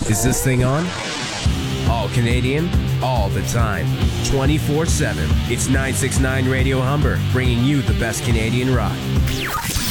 Is this thing on? All Canadian, all the time, 24/7. It's 969 Radio Humber, bringing you the best Canadian rock.